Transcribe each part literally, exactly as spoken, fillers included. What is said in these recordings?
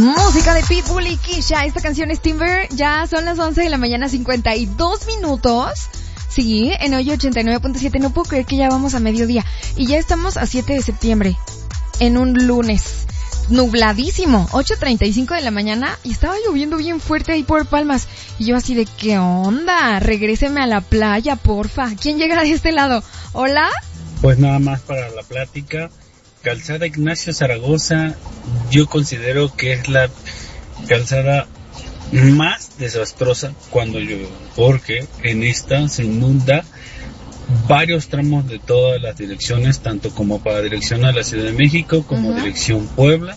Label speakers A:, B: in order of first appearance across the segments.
A: Música de Pitbull y Kisha. Esta canción es Timber. Ya son las once de la mañana, cincuenta y dos minutos. Sí, en hoy ochenta y nueve punto siete. No puedo creer que ya vamos a mediodía. Y ya estamos a siete de septiembre. En un lunes. Nubladísimo. ocho treinta y cinco de la mañana. Y estaba lloviendo bien fuerte ahí por Palmas. Y yo así de, ¿qué onda? Regréseme a la playa, porfa. ¿Quién llega de este lado? ¿Hola?
B: Pues nada más para la plática. Calzada Ignacio Zaragoza, yo considero que es la calzada más desastrosa cuando llueve, porque en esta se inunda varios tramos de todas las direcciones, tanto como para dirección a la Ciudad de México como uh-huh. dirección Puebla.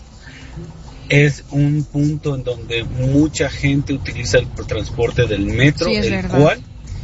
B: Es un punto en donde mucha gente utiliza el transporte del metro, sí, el verdad. cual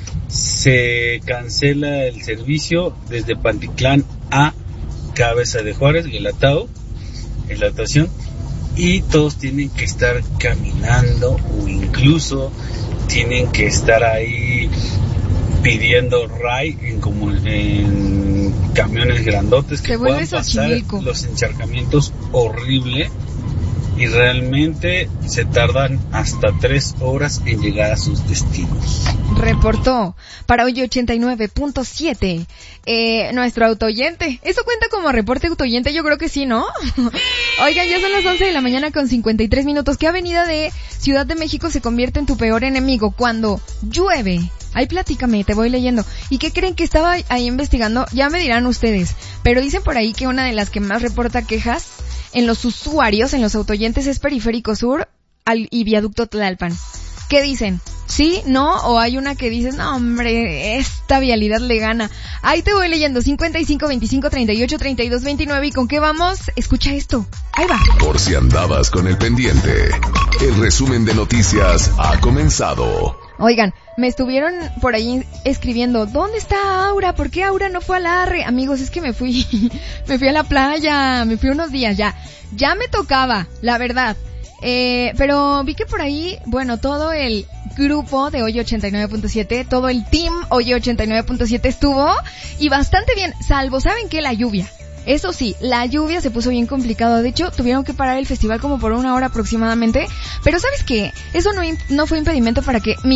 B: se cancela el servicio desde Pantitlán a Cabeza de Juárez, Guelatao, en la estación, y todos tienen que estar caminando o incluso tienen que estar ahí pidiendo ray en, como en camiones grandotes que puedan pasar los encharcamientos horrible, y realmente se tardan hasta tres horas en llegar a sus destinos.
A: Reportó para hoy ochenta y nueve punto siete eh, nuestro autoyente. ¿Eso cuenta como reporte autoyente? Yo creo que sí, ¿no? Oigan, ya son las once de la mañana con cincuenta y tres minutos. ¿Qué avenida de Ciudad de México se convierte en tu peor enemigo cuando llueve? Ahí platícame, te voy leyendo. ¿Y qué creen que estaba ahí investigando? Ya me dirán ustedes. Pero dicen por ahí que una de las que más reporta quejas en los usuarios, en los autoyentes, es Periférico Sur al, y Viaducto Tlalpan. ¿Qué dicen? ¿Sí? ¿No? ¿O hay una que dice, no hombre, esta vialidad le gana? Ahí te voy leyendo, cincuenta y cinco, veinticinco, treinta y ocho, treinta y dos, veintinueve. ¿Y con qué vamos? Escucha esto. Ahí va.
C: Por si andabas con el pendiente, el resumen de noticias ha comenzado.
A: Oigan, me estuvieron por ahí escribiendo, ¿dónde está Aura? ¿Por qué Aura no fue al Arre? Amigos, es que me fui, me fui a la playa, me fui unos días ya. Ya me tocaba, la verdad. Eh, pero vi que por ahí, bueno, todo el grupo de Hoy ochenta y nueve punto siete, todo el team Hoy ochenta y nueve punto siete estuvo y bastante bien, salvo, ¿saben qué? La lluvia. Eso sí, la lluvia se puso bien complicado. De hecho, tuvieron que parar el festival como por una hora aproximadamente. Pero ¿sabes qué? Eso no, no fue impedimento para que mi